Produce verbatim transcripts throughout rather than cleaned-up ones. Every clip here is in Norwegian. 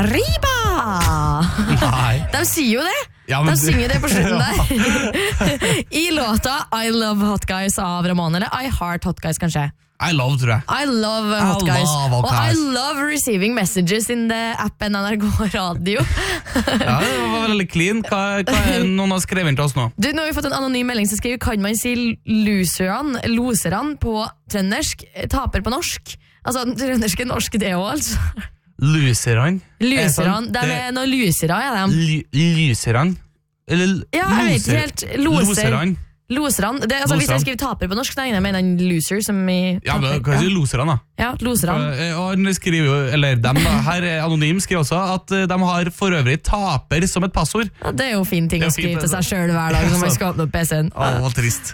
Arriba! Nei. De sier jo det. Ja, men De synger det på slutten der. I låta I Love Hot Guys av Ramone, eller I Heart Hot Guys kanskje. I love, tror jeg. I love Hot I Guys. love hot Og I guys. love receiving messages in the appen N R K Radio. Ja, det var veldig clean. Hva, hva er noen har skrevet inn til oss nå? Du, nå har vi fått en anonym melding som skriver: kan man si loserene, loserne på trøndersk, taper på norsk? Altså, trøndersk er norsk det også, altså. Luserne? Luserne, de er noen lusere, er de. Luserne? Eller Ja, jeg vet ikke helt. Loser. Loserne? Loserne. Det, altså, hvis jeg skriver taper på norsk, da jeg mener en loser som i Ja, men taper. hva sier loserne da? Ja, loserne. Eh, Og han skriver jo, eller dem da, her er anonym skriver også at eh, de har for øvrig taper som et passord. Ja, det er jo fin ting Det er å skrive fint, til det. seg selv hver dag når man Ja, skal åpne opp P C-en. Å, hva trist.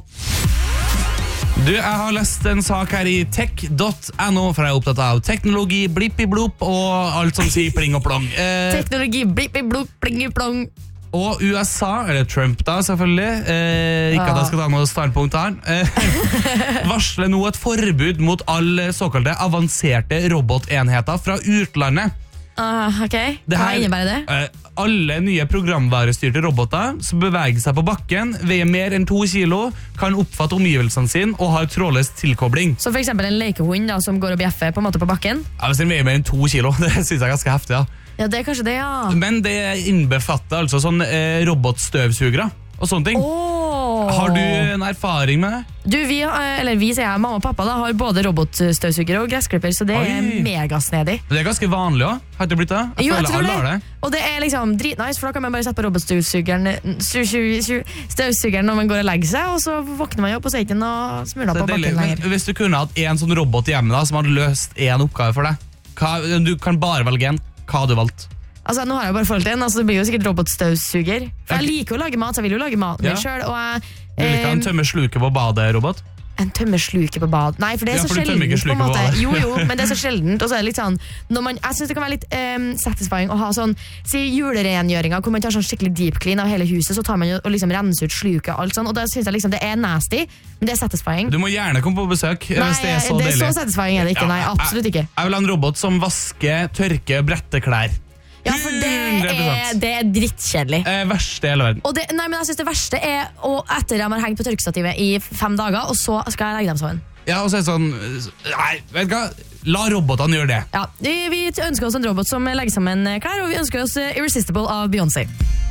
Ja. Du, jeg har lest en sak her i tech dot no, for jeg er opptatt av teknologi, blippi-blop og alt som sier pling og plong. Eh, Teknologi, blippi, blop, plingi, plong. og U S A, eller Trump da selvfølgelig, eh, ikke at jeg skal ta noe standpunkt her, eh, varsler nå et forbud mot alle såkalte avanserte robotenheter fra utlandet. Uh, ok, Det hva her- innebærer det? Eh, alle nye programvarestyrte roboter som beveger seg på bakken, veier mer enn to kilo, kan oppfatte omgivelsene sine og har trådløs tilkobling. Så for eksempel en lekehund da, som går og bjeffer på en måte på bakken? Ja, hvis den veier mer enn to kilo, det synes jeg er ganske heftig, ja. Ja, det er kanskje det, ja. Men det innbefatter altså sånn eh, robotstøvsugere og sånne ting. Åh. Har du en erfaring med det? Du, vi, eh, eller vi sier jeg, mamma og pappa da, har både robotstøvsugere og gressklipper, så det er Oi. megasnedig. Det er ganske vanlig også. Har det blitt det? Jeg Jo, jeg føler tror alle har det. det. Og det er liksom dritnice, for da kan man bare sette på robotstøvsugeren stu- stu- stu- støvsugeren når man går og legger seg, og så våkner man jo opp og så er ikke noe smuler Det på er deilig. bakken Men lenger. hvis du kunne hatt en sånn robot hjemme da, som hadde løst en oppgave for deg, hva, du kan bare velge en. Hva hadde du valgt? Altså, nå har jeg bare forhold til en, altså det blir jo sikkert robotstøvsuger. For jeg Ok. liker å lage mat, så jeg vil jo lage maten Ja. min selv, og jeg... Du vil ikke ha en eh, tømme sluket på badet-robot? En tømmersluke på bad. Nei, for det er Ja, så for du tømmer ikke sjeldent på en sluket på måte. badet. Jo, jo, men det er så sjeldent. Og så er det litt sånn, når man, jeg synes det kan være litt um, satisfying å ha sånn, si julerengjøringa, hvor man tar sånn skikkelig deep clean av hele huset, så tar man jo og liksom renser ut sluket og alt sånn, og da synes jeg liksom det er nasty, men det er satisfying. Du må gjerne komme på besøk Nei, hvis det er så deilig. så satisfying er det ikke, Ja, nei, absolutt ikke. Jeg, jeg vil ha en robot som vasker, tørker, bretter klær. Ja, for det hundre er, prosent. det er drittkjedelig. Eh, verste i hele verden. Og det, nei, men jeg synes det verste er, og etter jeg har hengt på tørkestativet i fem dager, og så skal jeg legge dem sammen. Ja, og så er det sånn, nei, vet du hva, la robotene gjøre det. Ja, vi vi ønsker oss en robot som legger sammen klær, og vi ønsker oss eh, Irresistible av Beyoncé.